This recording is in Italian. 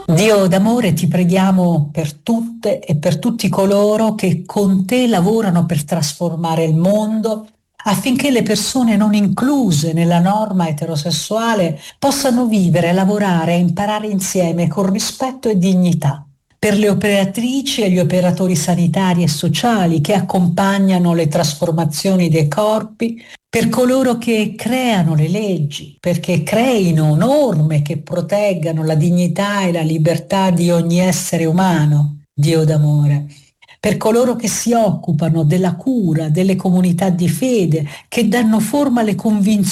Dio d'amore, ti preghiamo per tutte e per tutti coloro che con te lavorano per trasformare il mondo, affinché le persone non incluse nella norma eterosessuale possano vivere, lavorare e imparare insieme con rispetto e dignità. Per le operatrici e gli operatori sanitari e sociali che accompagnano le trasformazioni dei corpi, per coloro che creano le leggi, perché creino norme che proteggano la dignità e la libertà di ogni essere umano, Dio d'amore, per coloro che si occupano della cura delle comunità di fede, che danno forma alle convinzioni